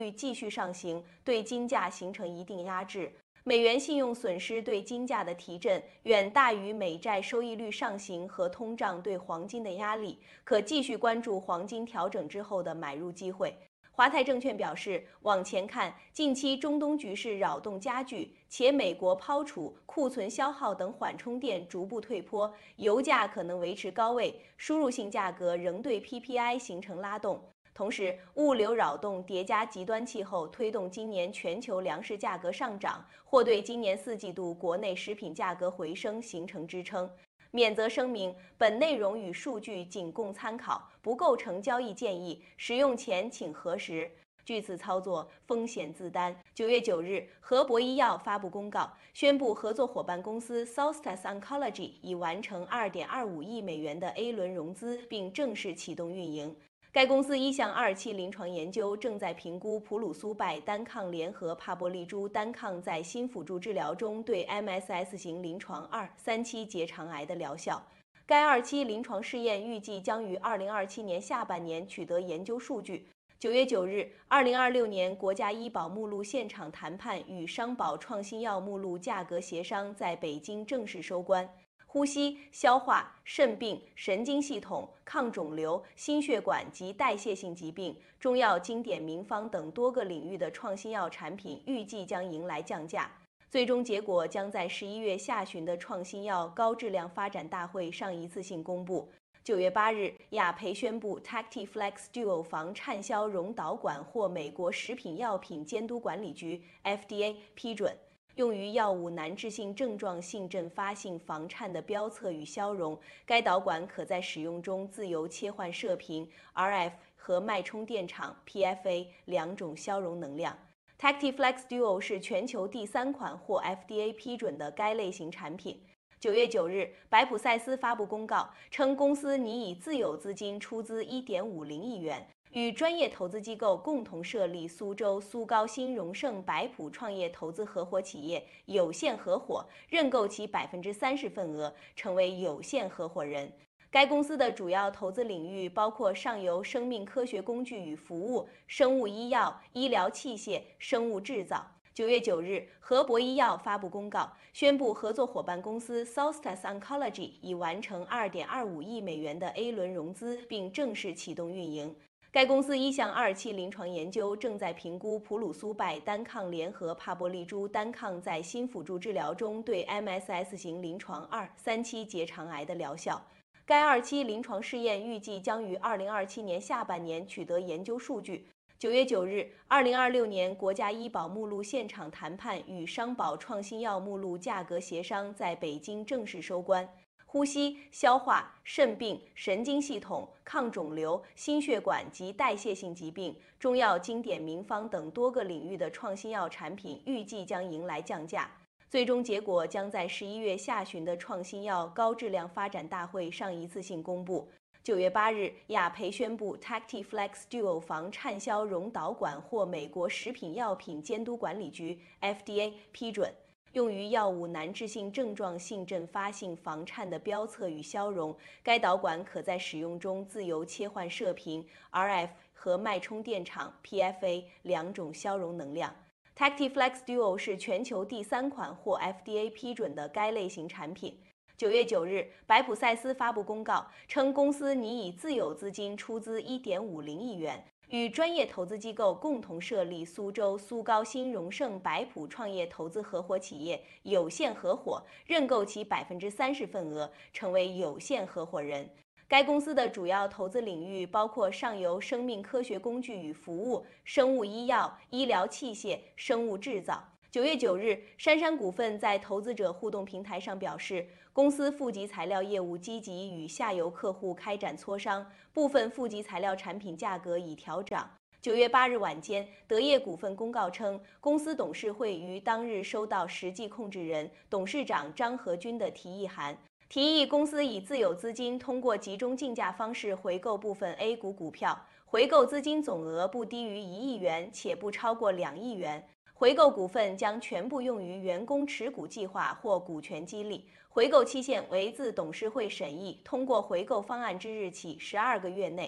率继续上行，对金价形成一定压制。美元信用损失对金价的提振远大于美债收益率上行和通胀对黄金的压力，可继续关注黄金调整之后的买入机会。华泰证券表示，往前看，近期中东局势扰动加剧，且美国抛储、库存消耗等缓冲垫逐步退坡，油价可能维持高位，输入性价格仍对 PPI 形成拉动。同时，物流扰动叠加极端气候，推动今年全球粮食价格上涨，或对今年4季度国内食品价格回升形成支撑。免责声明：本内容与数据仅供参考，不构成交易建议，使用前请核实。据此操作风险自担。9月9日，和博医药发布公告，宣布合作伙伴公司 Solstice Oncology 已完成2.25亿美元的 A 轮融资，并正式启动运营。该公司一项2期临床研究正在评估普鲁苏拜单抗联合帕博利珠单抗在新辅助治疗中对 MSS 型临床2、3期结肠癌的疗效。该2期临床试验预计将于2027年下半年取得研究数据。9月9日，2026年国家医保目录现场谈判与商保创新药目录价格协商在北京正式收官。呼吸、消化、肾病、神经系统、抗肿瘤、心血管及代谢性疾病、中药经典名方等多个领域的创新药产品预计将迎来降价。最终结果将在11月下旬的创新药高质量发展大会上一次性公布。9月8日，雅培宣布 TactiFlex Duo 防颤消溶导管获美国食品药品监督管理局 FDA 批准。用于药物难治性症状性阵发性房颤的标测与消融，该导管可在使用中自由切换射频 RF 和脉冲电场 PFA 两种消融能量。TactiFlex Duo 是全球第3款获 FDA 批准的该类型产品。9月9日，白普赛斯发布公告称，公司拟以自有资金出资1.50亿元。与专业投资机构共同设立苏州苏高新荣盛白普创业投资合伙企业有限合伙，认购其30%份额，成为有限合伙人。该公司的主要投资领域包括上游生命科学工具与服务、生物医药、医疗器械、生物制造。9月9日，和博医药发布公告，宣布合作伙伴公司 Solstice Oncology 已完成2.25亿美元的 A 轮融资，并正式启动运营。该公司一项2期临床研究正在评估普鲁苏拜单抗联合帕博利珠单抗在新辅助治疗中对 MSS 型临床2、3期结肠癌的疗效。该2期临床试验预计将于2027年下半年取得研究数据。9月9日，2026年国家医保目录现场谈判与商保创新药目录价格协商在北京正式收官。呼吸、消化、肾病、神经系统、抗肿瘤、心血管及代谢性疾病、中药经典名方等多个领域的创新药产品预计将迎来降价。最终结果将在11月下旬的创新药高质量发展大会上一次性公布。9月8日，雅培宣布 TactiFlex Duo 防颤消溶导管获美国食品药品监督管理局 FDA 批准。用于药物难治性症状性阵发性房颤的标测与消融，该导管可在使用中自由切换射频 RF 和脉冲电场 PFA 两种消融能量。TactiFlex Duo 是全球第3款获 FDA 批准的该类型产品。9月9日，白普赛斯发布公告称，公司拟以自有资金出资1.50亿元。与专业投资机构共同设立苏州苏高新荣盛白普创业投资合伙企业有限合伙，认购其30%份额，成为有限合伙人。该公司的主要投资领域包括上游生命科学工具与服务、生物医药、医疗器械、生物制造。9月9日，杉杉股份在投资者互动平台上表示，公司负极材料业务积极与下游客户开展磋商，部分负极材料产品价格已调涨。9月8日晚间，德业股份公告称，公司董事会于当日收到实际控制人、董事长张和军的提议函，提议公司以自有资金通过集中竞价方式回购部分 A 股股票，回购资金总额不低于1亿元，且不超过2亿元。回购股份将全部用于员工持股计划或股权激励，回购期限为自董事会审议通过回购方案之日起12个月内。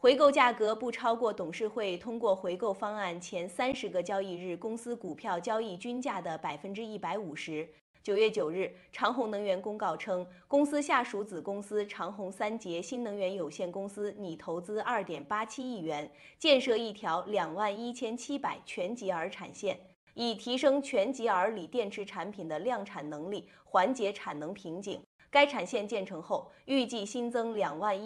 回购价格不超过董事会通过回购方案前30个交易日公司股票交易均价的150%。9月9日，长虹能源公告称，公司下属子公司长虹三节新能源有限公司拟投资2.87亿元，建设一条21700全吉尔产线，以提升全吉尔锂电池产品的量产能力，缓解产能瓶颈。该产线建成后，预计新增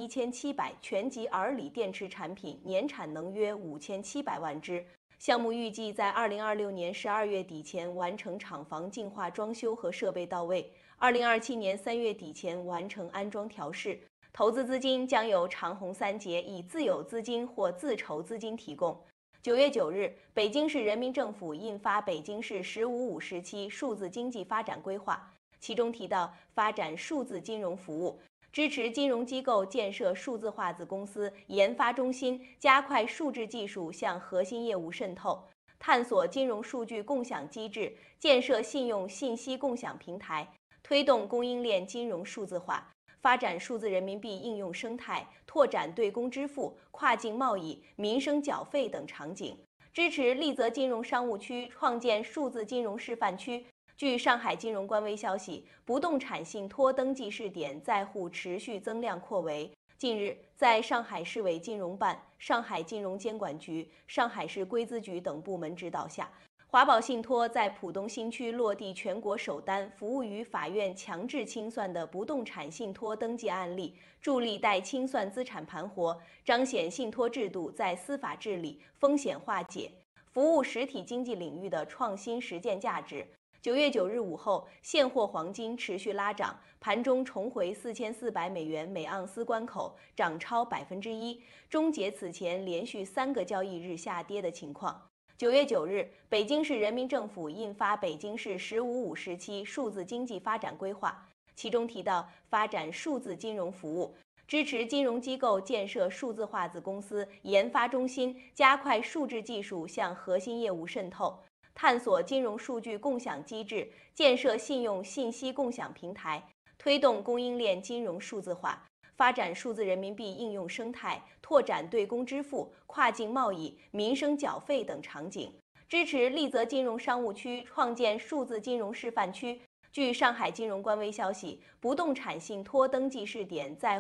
21700全吉尔锂电池产品，年产能约5700万只。项目预计在2026年12月底前完成厂房净化装修和设备到位，2027年3月底前完成安装调试。投资资金将由长虹三节以自有资金或自筹资金提供。9月9日，北京市人民政府印发《北京市“十五五”时期数字经济发展规划》，其中提到发展数字金融服务，支持金融机构建设数字化子公司、研发中心，加快数字技术向核心业务渗透，探索金融数据共享机制，建设信用信息共享平台，推动供应链金融数字化，发展数字人民币应用生态，拓展对公支付、跨境贸易、民生缴费等场景，支持丽泽金融商务区创建数字金融示范区。据上海金融官微消息，不动产信托登记试点在沪持续增量扩围。近日，在上海市委金融办、上海金融监管局、上海市规资局等部门指导下，华宝信托在浦东新区落地全国首单服务于法院强制清算的不动产信托登记案例，助力待清算资产盘活，彰显信托制度在司法治理、风险化解、服务实体经济领域的创新实践价值。9月9日午后，现货黄金持续拉涨，盘中重回4400美元每盎司关口，涨超1%，终结此前连续3个交易日下跌的情况。9月9日，北京市人民政府印发《北京市“十五五”时期数字经济发展规划》，其中提到发展数字金融服务，支持金融机构建设数字化子公司、研发中心，加快数字技术向核心业务渗透，探索金融数据共享机制，建设信用信息共享平台，推动供应链金融数字化，发展数字人民币应用生态，拓展对公支付、跨境贸易、民生缴费等场景，支持丽泽金融商务区创建数字金融示范区。据上海金融官微消息，不动产信托登记试点在